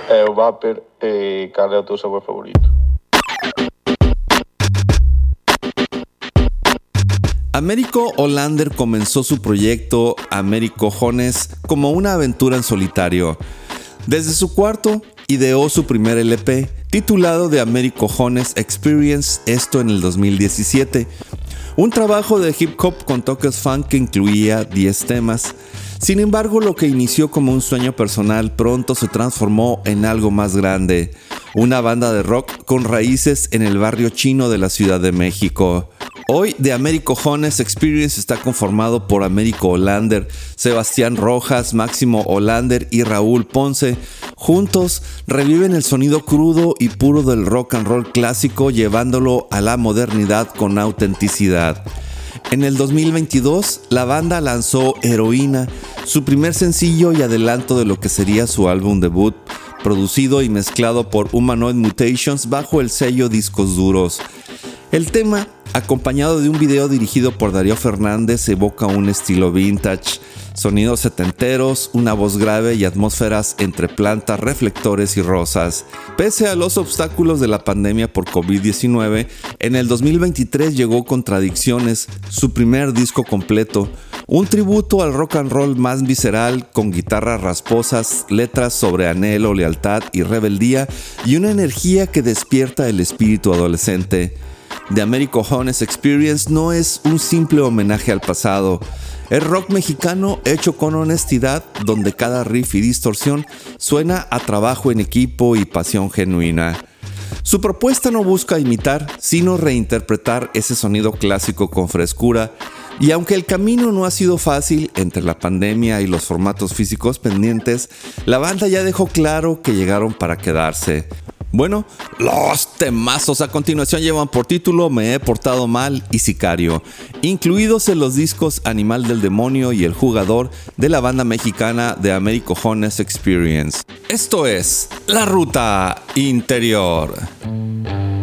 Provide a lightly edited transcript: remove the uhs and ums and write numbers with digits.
o Vapor, qual é o teu sabor favorito? Américo Olander comenzó su proyecto Americojones como una aventura en solitario. Desde su cuarto, ideó su primer LP, titulado The Americojones Experience, esto en el 2017. Un trabajo de hip hop con toques funk que incluía 10 temas. Sin embargo, lo que inició como un sueño personal pronto se transformó en algo más grande. Una banda de rock con raíces en el barrio chino de la Ciudad de México. Hoy, The Americojones Experience está conformado por Américo Olander, Sebastián Rojas, Máximo Olander y Raúl Ponce. Juntos reviven el sonido crudo y puro del rock and roll clásico, llevándolo a la modernidad con autenticidad. En el 2022, la banda lanzó Heroína, su primer sencillo y adelanto de lo que sería su álbum debut, producido y mezclado por Humanoid Mutations bajo el sello Discos Duros. El tema, acompañado de un video dirigido por Darío Fernández, evoca un estilo vintage, sonidos setenteros, una voz grave y atmósferas entre plantas, reflectores y rosas. Pese a los obstáculos de la pandemia por COVID-19, en el 2023 llegó Contradicciones, su primer disco completo, un tributo al rock and roll más visceral, con guitarras rasposas, letras sobre anhelo, lealtad y rebeldía, y una energía que despierta el espíritu adolescente. The Americojones Experience no es un simple homenaje al pasado. Es rock mexicano hecho con honestidad, donde cada riff y distorsión suena a trabajo en equipo y pasión genuina. Su propuesta no busca imitar, sino reinterpretar ese sonido clásico con frescura. Y aunque el camino no ha sido fácil entre la pandemia y los formatos físicos pendientes, la banda ya dejó claro que llegaron para quedarse. Bueno, los temazos a continuación llevan por título Me he portado mal y Sicario, incluidos en los discos Animal del Demonio y El Jugador de la banda mexicana The Americojones Experience. Esto es La Ruta Interior.